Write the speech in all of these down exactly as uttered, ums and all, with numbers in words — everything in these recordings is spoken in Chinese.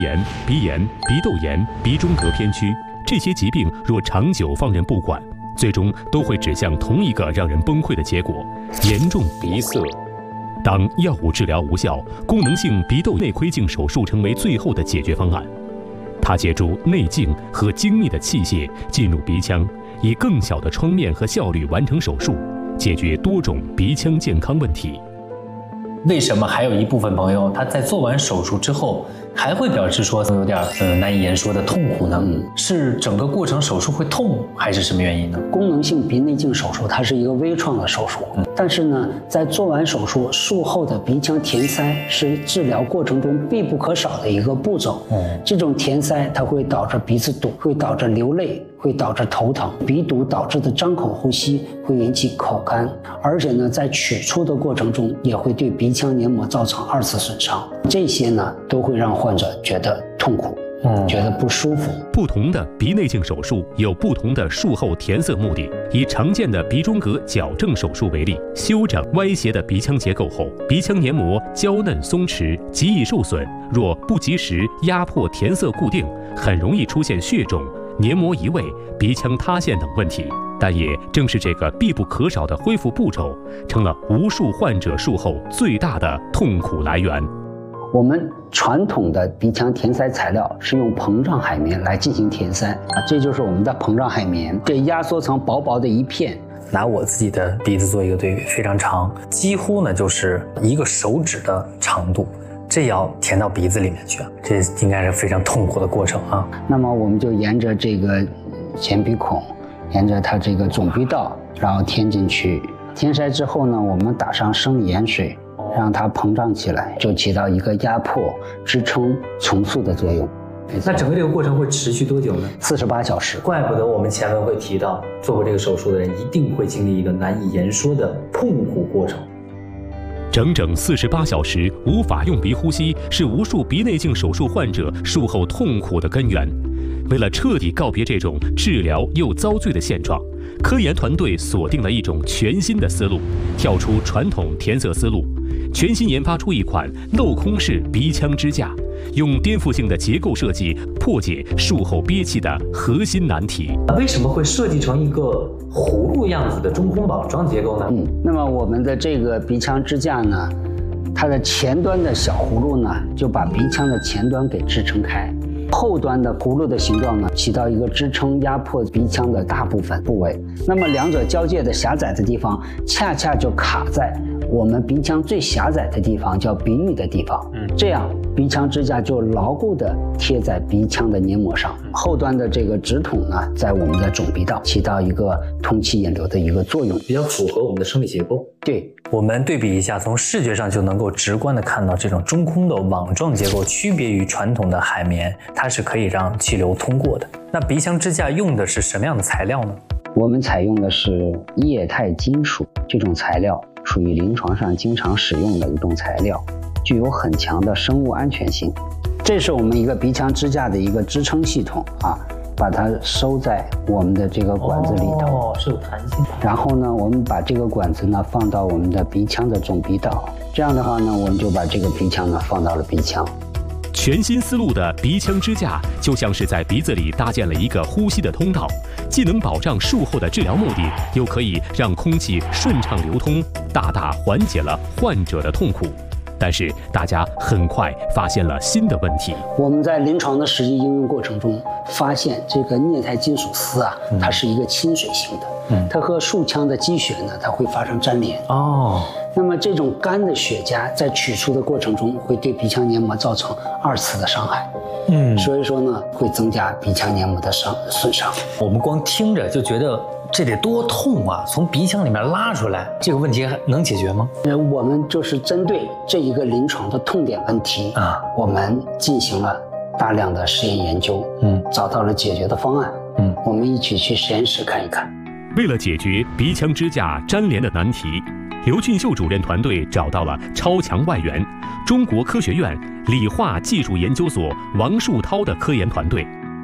炎、鼻炎、鼻窦炎、鼻中隔偏曲，这些疾病若长久放任不管，最终都会指向同一个让人崩溃的结果：严重鼻塞。当药物治疗无效，功能性鼻窦内窥镜手术成为最后的解决方案。它借助内镜和精密的器械进入鼻腔，以更小的创面和效率完成手术，解决多种鼻腔健康问题。 为什么还有一部分朋友他在做完手术之后还会表示说有点呃难以言说的痛苦呢？嗯、是整个过程手术会痛，还是什么原因呢？ 功能性鼻内镜手术它是一个微创的手术，嗯、但是呢，在做完手术术后的鼻腔填塞是治疗过程中必不可少的一个步骤。嗯、这种填塞它会导致鼻子堵，会导致流泪，会导致头疼。鼻堵导致的张口呼吸会引起口干，而且呢，在取出的过程中也会对鼻腔黏膜造成二次损伤。这些呢，都会让患者觉得痛苦，嗯，觉得不舒服。 不同的鼻内镜手术有不同的术后填塞目的。以常见的鼻中隔矫正手术为例，修整歪斜的鼻腔结构后，鼻腔黏膜娇嫩松弛，极易受损。若不及时压迫填塞固定，很容易出现血肿、黏膜移位、鼻腔塌陷等问题。但也正是这个必不可少的恢复步骤，成了无数患者术后最大的痛苦来源。 我们传统的鼻腔填塞材料是用膨胀海绵来进行填塞啊，这就是我们的膨胀海绵，这压缩成薄薄的一片。 拿我自己的鼻子做一个对比，非常长，几乎呢就是一个手指的长度，这要填到鼻子里面去，这应该是非常痛苦的过程啊。 那么我们就沿着这个前鼻孔，沿着它这个总鼻道，然后填进去。填塞之后呢，我们打上生理盐水，让它膨胀起来，就起到一个压迫、支撑、重塑的作用。 那整个这个过程会持续多久呢？ 四十八小时。 怪不得我们前文会提到，做过这个手术的人一定会经历一个难以言说的痛苦过程。 整整四十八小时无法用鼻呼吸，是无数鼻内镜手术患者术后痛苦的根源。为了彻底告别这种治疗又遭罪的现状，科研团队锁定了一种全新的思路，跳出传统填塞思路，全新研发出一款镂空式鼻腔支架，用颠覆性的结构设计破解术后憋气的核心难题。 为什么会设计成一个葫芦样子的中空宝装结构呢？ 嗯，那么我们的这个鼻腔支架呢，它的前端的小葫芦呢，就把鼻腔的前端给支撑开。后端的葫芦的形状呢，起到一个支撑压迫鼻腔的大部分部位。那么两者交界的狭窄的地方，恰恰就卡在我们鼻腔最狭窄的地方，叫鼻域的地方。嗯，这样鼻腔支架就牢固地贴在鼻腔的黏膜上。后端的这个直筒呢，在我们的总鼻道起到一个通气引流的一个作用， 比较符合我们的生理结构。 对， 我们对比一下，从视觉上就能够直观地看到这种中空的网状结构区别于传统的海绵，它是可以让气流通过的。那鼻腔支架用的是什么样的材料呢？ 我们采用的是液态金属，这种材料属于临床上经常使用的一种材料，具有很强的生物安全性。这是我们一个鼻腔支架的一个支撑系统啊，把它收在我们的这个管子里头， 哦，是有弹性的。 然后呢，我们把这个管子呢放到我们的鼻腔的总鼻道，这样的话呢，我们就把这个鼻腔呢放到了鼻腔。 全新思路的鼻腔支架就像是在鼻子里搭建了一个呼吸的通道，既能保障术后的治疗目的，又可以让空气顺畅流通，大大缓解了患者的痛苦。但是大家很快发现了新的问题。 我们在临床的实际应用过程中发现，这个镍钛金属丝啊，嗯、它是一个亲水性的，嗯、它和术腔的积血呢，它会发生粘连。哦，那么这种干的血痂在取出的过程中，会对鼻腔黏膜造成二次的伤害。嗯，所以说呢，会增加鼻腔黏膜的伤损伤。 我们光听着就觉得这得多痛啊！从鼻腔里面拉出来，这个问题能解决吗？ 呃，我们就是针对这一个临床的痛点问题啊，我们进行了大量的实验研究，嗯，找到了解决的方案，嗯，我们一起去实验室看一看。 为了解决鼻腔支架粘连的难题，刘俊秀主任团队找到了超强外援——中国科学院理化技术研究所王树涛的科研团队。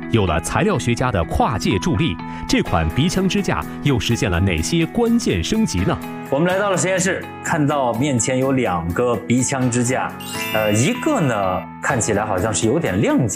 有了材料学家的跨界助力，这款鼻腔支架又实现了哪些关键升级呢？ 我们来到了实验室，看到面前有两个鼻腔支架，呃，一个呢看起来好像是有点亮节。